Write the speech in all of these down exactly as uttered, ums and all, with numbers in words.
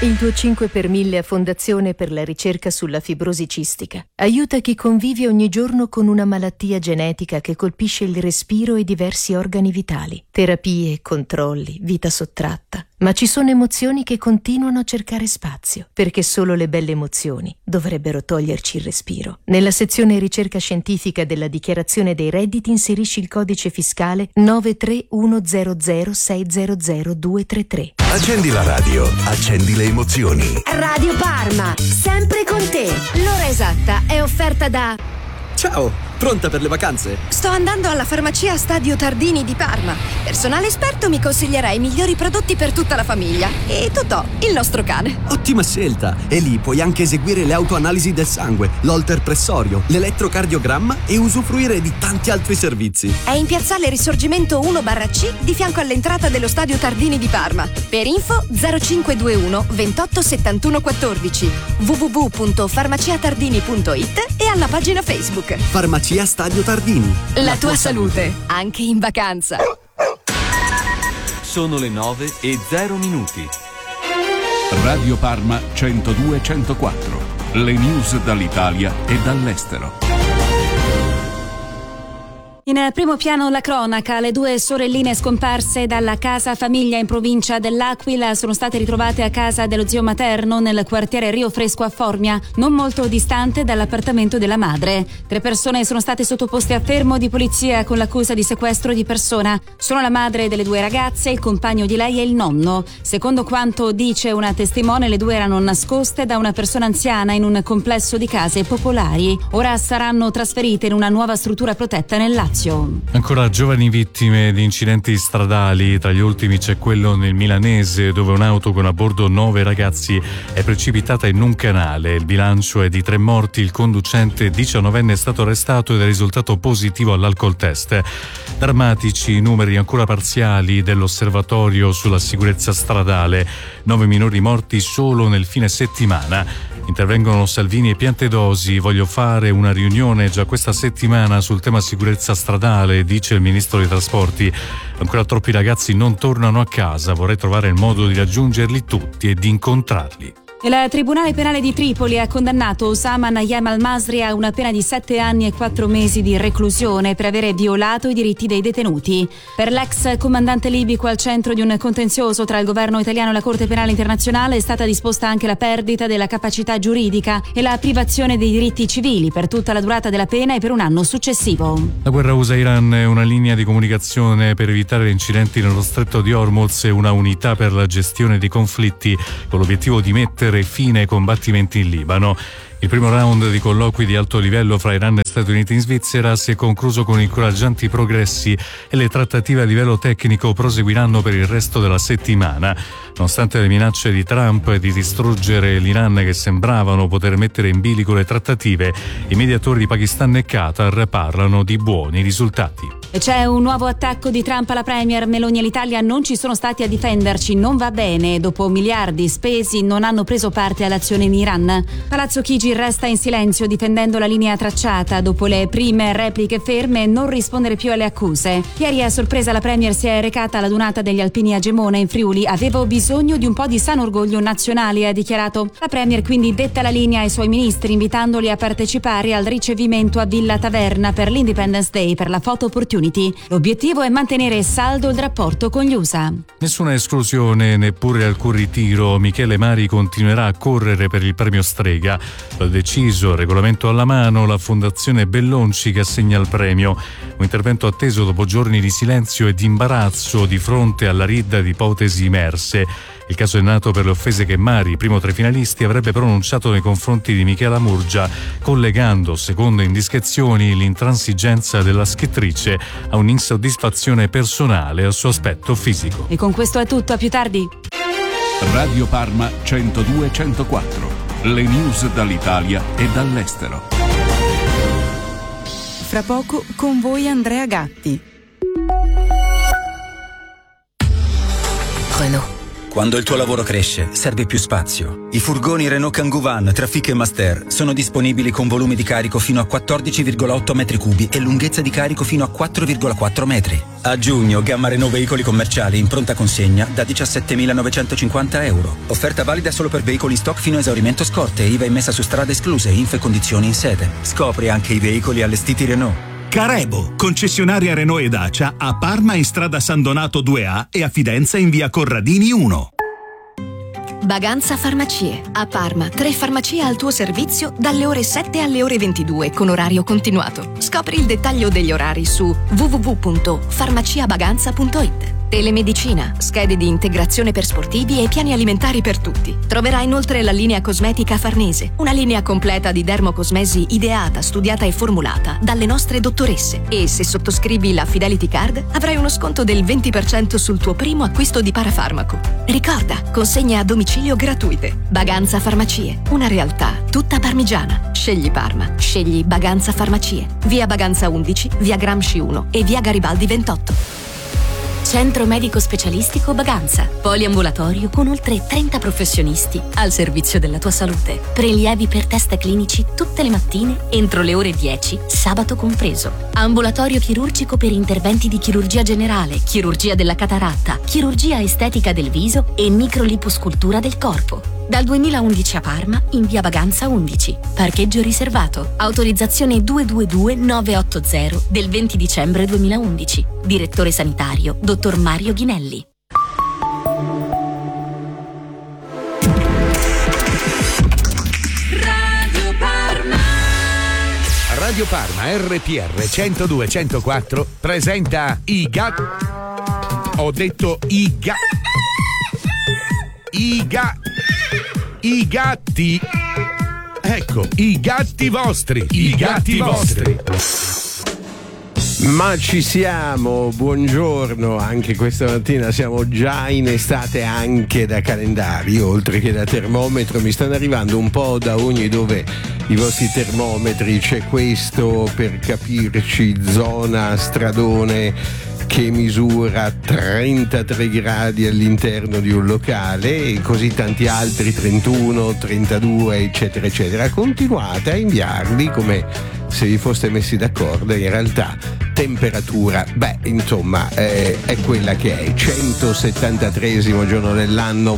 Il tuo cinque per mille a Fondazione per la ricerca sulla fibrosi cistica aiuta chi convive ogni giorno con una malattia genetica che colpisce il respiro e diversi organi vitali. Terapie, controlli, vita sottratta. Ma ci sono emozioni che continuano a cercare spazio, perché solo le belle emozioni dovrebbero toglierci il respiro. Nella sezione ricerca scientifica della dichiarazione dei redditi inserisci il codice fiscale nove tre uno zero zero sei zero zero due tre tre. Accendi la radio, accendi le emozioni. Radio Parma, sempre con te. L'ora esatta è offerta da... Ciao, pronta per le vacanze? Sto andando alla farmacia Stadio Tardini di Parma. Personale esperto mi consiglierà i migliori prodotti per tutta la famiglia. E Totò, il nostro cane. Ottima scelta! E lì puoi anche eseguire le autoanalisi del sangue, l'holter pressorio, l'elettrocardiogramma e usufruire di tanti altri servizi. È in piazzale Risorgimento uno barra C, di fianco all'entrata dello Stadio Tardini di Parma. Per info zero cinque due uno ventotto settantuno quattordici, w w w punto farmaciatardini punto it e alla pagina Facebook. Farmacia Stadio Tardini. La, La tua, tua salute, salute, anche in vacanza. Sono le nove e zero minuti. Radio Parma centodue centoquattro. Le news dall'Italia e dall'estero. In primo piano la cronaca, le due sorelline scomparse dalla casa famiglia in provincia dell'Aquila sono state ritrovate a casa dello zio materno nel quartiere Rio Fresco a Formia, non molto distante dall'appartamento della madre. Tre persone sono state sottoposte a fermo di polizia con l'accusa di sequestro di persona. Sono la madre delle due ragazze, il compagno di lei e il nonno. Secondo quanto dice una testimone, le due erano nascoste da una persona anziana in un complesso di case popolari. Ora saranno trasferite in una nuova struttura protetta nel Lazio. Ancora giovani vittime di incidenti stradali, tra gli ultimi c'è quello nel Milanese dove un'auto con a bordo nove ragazzi è precipitata in un canale. Il bilancio è di tre morti, il conducente diciannovenne è stato arrestato ed è risultato positivo all'alcol test. Drammatici i numeri ancora parziali dell'osservatorio sulla sicurezza stradale, nove minori morti solo nel fine settimana. Intervengono Salvini e Piantedosi. Voglio fare una riunione già questa settimana sul tema sicurezza stradale, dice il ministro dei trasporti. Ancora troppi ragazzi non tornano a casa, vorrei trovare il modo di raggiungerli tutti e di incontrarli. Il Tribunale Penale di Tripoli ha condannato Osama Nayem al-Masri a una pena di sette anni e quattro mesi di reclusione per avere violato i diritti dei detenuti. Per l'ex comandante libico al centro di un contenzioso tra il governo italiano e la Corte Penale Internazionale è stata disposta anche la perdita della capacità giuridica e la privazione dei diritti civili per tutta la durata della pena e per un anno successivo. La guerra U S A-Iran è una linea di comunicazione per evitare incidenti nello stretto di Hormuz e una unità per la gestione dei conflitti con l'obiettivo di mettere fine ai combattimenti in Libano. Il primo round di colloqui di alto livello fra Iran e Stati Uniti in Svizzera si è concluso con incoraggianti progressi e le trattative a livello tecnico proseguiranno per il resto della settimana. Nonostante le minacce di Trump di distruggere l'Iran che sembravano poter mettere in bilico le trattative, i mediatori di Pakistan e Qatar parlano di buoni risultati. E c'è un nuovo attacco di Trump alla premier. Meloni e l'Italia non ci sono stati a difenderci, non va bene. Dopo miliardi spesi non hanno preso parte all'azione in Iran. Palazzo Chigi resta in silenzio difendendo la linea tracciata. Dopo le prime repliche ferme, non rispondere più alle accuse. Ieri a sorpresa la premier si è recata alla dunata degli Alpini a Gemona in Friuli. Avevo bisogno di un po' di sano orgoglio nazionale, ha dichiarato. La premier quindi detta la linea ai suoi ministri invitandoli a partecipare al ricevimento a Villa Taverna per l'Independence Day per la photo opportunity. L'obiettivo è mantenere saldo il rapporto con gli U S A. Nessuna esclusione, neppure alcun ritiro. Michele Mari continuerà a correre per il premio Strega. Lo ha deciso, regolamento alla mano, la Fondazione Bellonci che assegna il premio. Un intervento atteso dopo giorni di silenzio e di imbarazzo di fronte alla ridda di ipotesi emerse. Il caso è nato per le offese che Mari, primo tra i finalisti, avrebbe pronunciato nei confronti di Michela Murgia, collegando, secondo indiscrezioni, l'intransigenza della scrittrice a un'insoddisfazione personale al suo aspetto fisico. E con questo è tutto, a più tardi. Radio Parma centodue centoquattro. Le news dall'Italia e dall'estero. Fra poco con voi Andrea Gatti. Renault. Quando il tuo lavoro cresce, serve più spazio. I furgoni Renault Kangoo Van, Trafic e Master sono disponibili con volumi di carico fino a quattordici virgola otto metri cubi e lunghezza di carico fino a quattro virgola quattro metri. A giugno, gamma Renault veicoli commerciali in pronta consegna da diciassettemilanovecentocinquanta euro. Offerta valida solo per veicoli in stock fino a esaurimento scorte, I V A immessa su strada escluse, info e condizioni in sede. Scopri anche i veicoli allestiti Renault. Carebo, concessionaria Renault e Dacia a Parma in strada San Donato due A e a Fidenza in via Corradini uno. Baganza Farmacie. A Parma, tre farmacie al tuo servizio dalle ore sette alle ore ventidue con orario continuato. Scopri il dettaglio degli orari su w w w punto farmaciabaganza punto i t. Telemedicina, schede di integrazione per sportivi e piani alimentari per tutti. Troverai inoltre la linea cosmetica Farnese, una linea completa di dermocosmesi ideata, studiata e formulata dalle nostre dottoresse. E se sottoscrivi la Fidelity Card avrai uno sconto del venti per cento sul tuo primo acquisto di parafarmaco. Ricorda, consegne a domicilio gratuite. Baganza Farmacie, una realtà tutta parmigiana. Scegli Parma, scegli Baganza Farmacie. Via Baganza undici, via Gramsci uno e via Garibaldi ventotto. Centro Medico Specialistico Baganza. Poliambulatorio con oltre trenta professionisti al servizio della tua salute. Prelievi per test clinici tutte le mattine entro le ore dieci, sabato compreso. Ambulatorio chirurgico per interventi di chirurgia generale, chirurgia della cataratta, chirurgia estetica del viso e microliposcultura del corpo. Dal duemilaundici a Parma in via Baganza undici. Parcheggio riservato. Autorizzazione due due due nove otto zero del venti dicembre duemilaundici. Direttore sanitario dottor Mario Ghinelli. Radio Parma. Radio Parma R P R centodue centoquattro presenta i gatti. Ho detto i gatti. I gatti. I gatti. Ecco, i gatti vostri. I, I gatti, gatti vostri. Ma ci siamo, buongiorno, anche questa mattina siamo già in estate anche da calendario, oltre che da termometro. Mi stanno arrivando un po' da ogni dove i vostri termometri, c'è questo per capirci, zona Stradone, che misura trentatré gradi all'interno di un locale e così tanti altri, trentuno, trentadue eccetera eccetera. Continuate a inviarli come se vi foste messi d'accordo. In realtà temperatura, beh insomma eh, è quella che è. centosettantatreesimo giorno dell'anno,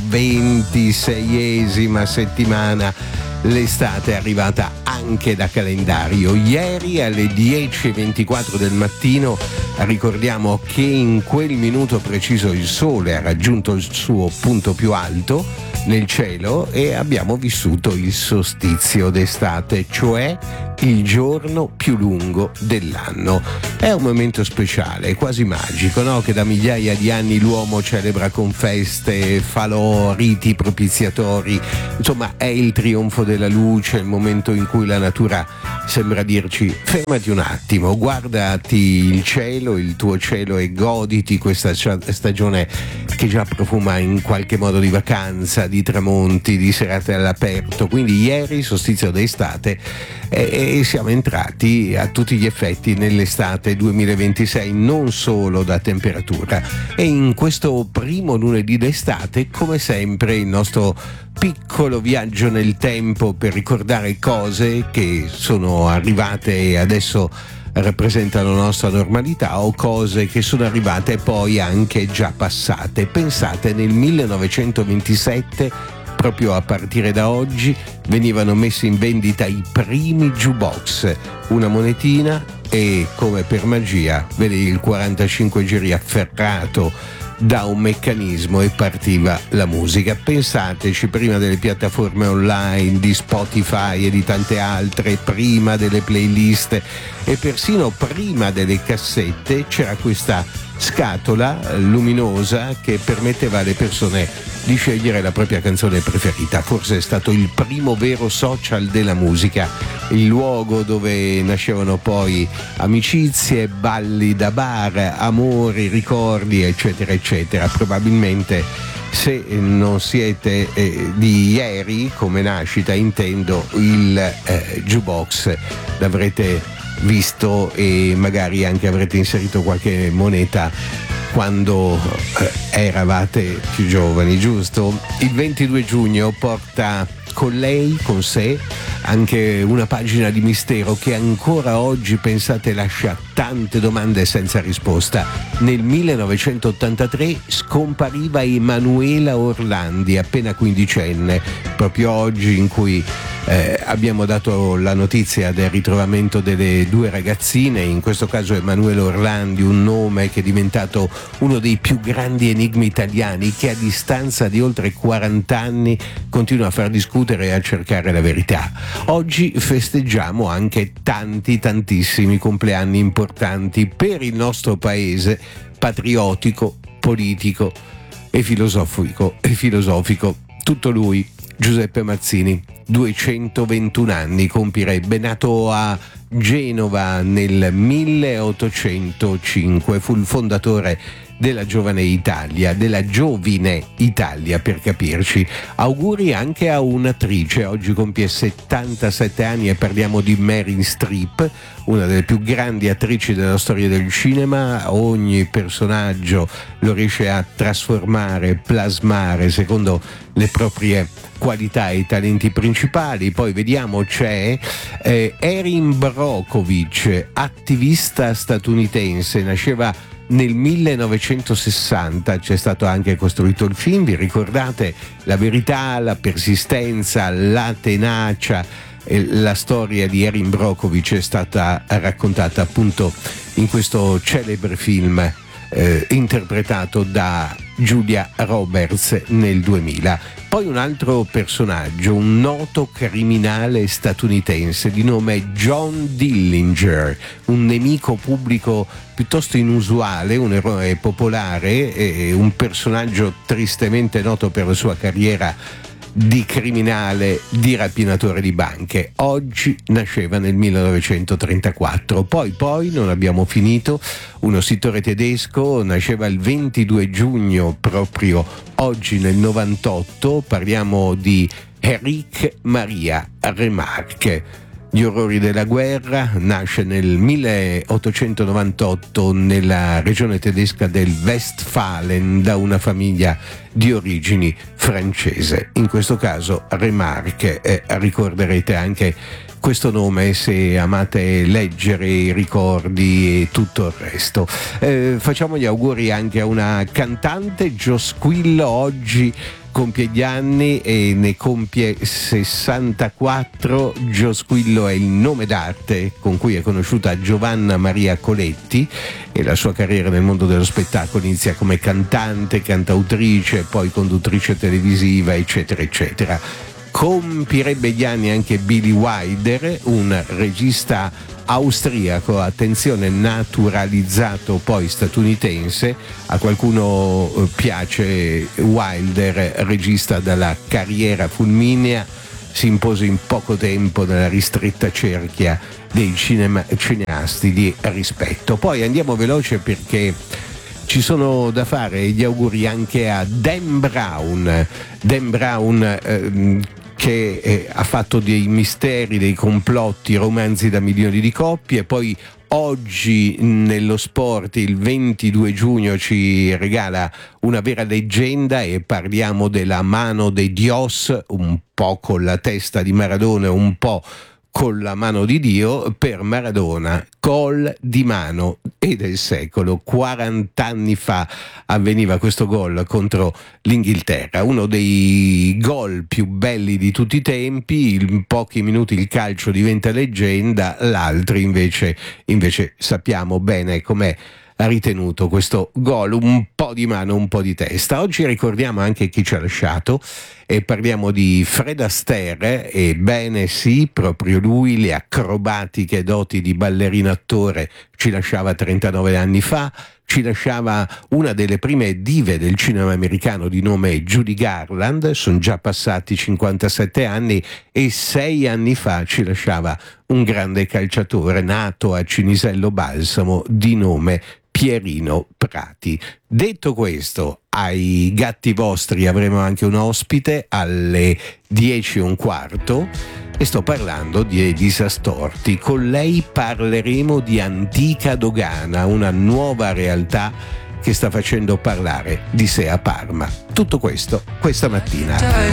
ventiseiesima settimana. L'estate è arrivata anche da calendario. Ieri alle dieci e ventiquattro del mattino ricordiamo che in quel minuto preciso il sole ha raggiunto il suo punto più alto nel cielo e abbiamo vissuto il solstizio d'estate, cioè il giorno più lungo dell'anno. È un momento speciale, quasi magico, no? Che da migliaia di anni l'uomo celebra con feste, falò, riti propiziatori. Insomma, è il trionfo della luce, il momento in cui la natura sembra dirci: fermati un attimo, guardati il cielo, il tuo cielo, e goditi questa stagione che già profuma in qualche modo di vacanza, di tramonti, di serate all'aperto. Quindi ieri solstizio d'estate e, e siamo entrati a tutti gli effetti nell'estate duemilaventisei, non solo da temperatura. E in questo primo lunedì d'estate, come sempre, il nostro piccolo viaggio nel tempo per ricordare cose che sono arrivate e adesso rappresentano la nostra normalità, o cose che sono arrivate e poi anche già passate. Pensate, nel millenovecentoventisette, proprio a partire da oggi, venivano messi in vendita i primi jukebox, una monetina e, come per magia, vedevi il quarantacinque giri afferrato da un meccanismo e partiva la musica. Pensateci, prima delle piattaforme online di Spotify e di tante altre, prima delle playlist e persino prima delle cassette, c'era questa scatola luminosa che permetteva alle persone di scegliere la propria canzone preferita. Forse è stato il primo vero social della musica, il luogo dove nascevano poi amicizie, balli da bar, amori, ricordi, eccetera eccetera. Probabilmente, se non siete eh, di ieri come nascita, intendo, il eh, jukebox l'avrete visto e magari anche avrete inserito qualche moneta quando eh, eravate più giovani, giusto? Il ventidue giugno porta con lei, con sé, anche una pagina di mistero che ancora oggi, pensate, lascia tante domande senza risposta. Nel millenovecentottantatré scompariva Emanuela Orlandi, appena quindicenne, proprio oggi in cui eh, abbiamo dato la notizia del ritrovamento delle due ragazzine, in questo caso Emanuela Orlandi, un nome che è diventato uno dei più grandi enigmi italiani, che a distanza di oltre quaranta anni continua a far discutere e a cercare la verità. Oggi festeggiamo anche tanti tantissimi compleanni importanti per il nostro paese, patriottico, politico e filosofico, e filosofico. Tutto lui, Giuseppe Mazzini, duecentoventuno anni compirebbe, nato a Genova nel milleottocentocinque, fu il fondatore della Giovane Italia, della Giovine Italia per capirci. Auguri anche a un'attrice, oggi compie settantasette anni e parliamo di Meryl Streep, una delle più grandi attrici della storia del cinema. Ogni personaggio lo riesce a trasformare, plasmare secondo le proprie qualità e i talenti principali. Poi vediamo c'è eh, Erin Brockovich, attivista statunitense, nasceva nel millenovecentosessanta, c'è stato anche costruito il film, vi ricordate? La verità, la persistenza, la tenacia, la storia di Erin Brockovich è stata raccontata appunto in questo celebre film eh, interpretato da Julia Roberts nel duemila. Poi un altro personaggio, un noto criminale statunitense di nome John Dillinger, un nemico pubblico piuttosto inusuale, un eroe popolare e un personaggio tristemente noto per la sua carriera di criminale, di rapinatore di banche. Oggi nasceva nel millenovecentotrentaquattro. Poi poi non abbiamo finito, uno scrittore tedesco, nasceva il ventidue giugno proprio oggi nel novantotto, parliamo di Erich Maria Remarque. Gli orrori della guerra, nasce nel milleottocentonovantotto nella regione tedesca del Westfalen da una famiglia di origini francese. In questo caso Remarque, eh, ricorderete anche questo nome se amate leggere i ricordi e tutto il resto. Eh, facciamo gli auguri anche a una cantante, Jo Squillo, oggi compie gli anni e ne compie sessantaquattro. Jo Squillo è il nome d'arte con cui è conosciuta Giovanna Maria Coletti e la sua carriera nel mondo dello spettacolo inizia come cantante, cantautrice, poi conduttrice televisiva, eccetera eccetera. Compirebbe gli anni anche Billy Wilder, un regista austriaco, attenzione, naturalizzato poi statunitense. A qualcuno piace Wilder, regista dalla carriera fulminea, si impose in poco tempo nella ristretta cerchia dei cinema, cineasti di rispetto. Poi andiamo veloce perché ci sono da fare gli auguri anche a Dan Brown. Dan Brown ehm, che eh, ha fatto dei misteri, dei complotti, romanzi da milioni di copie. Poi oggi nello sport il ventidue giugno ci regala una vera leggenda e parliamo della mano de Dios, un po' con la testa di Maradona, un po' con la mano di Dio. Per Maradona, gol di mano e del secolo. quaranta anni fa avveniva questo gol contro l'Inghilterra, uno dei gol più belli di tutti i tempi. In pochi minuti il calcio diventa leggenda, l'altro invece, invece sappiamo bene com'è ha ritenuto questo gol, un po' di mano, un po' di testa. Oggi ricordiamo anche chi ci ha lasciato e parliamo di Fred Astaire. Ebbene sì, proprio lui, le acrobatiche doti di ballerino attore, ci lasciava trentanove anni fa. Ci lasciava una delle prime dive del cinema americano di nome Judy Garland, sono già passati cinquantasette anni, e sei anni fa ci lasciava un grande calciatore nato a Cinisello Balsamo di nome Pierino Prati. Detto questo, ai gatti vostri avremo anche un ospite alle dieci e un quarto e sto parlando di Elisa Storti. Con lei parleremo di Antica Dogana, una nuova realtà che sta facendo parlare di sé a Parma. Tutto questo questa mattina.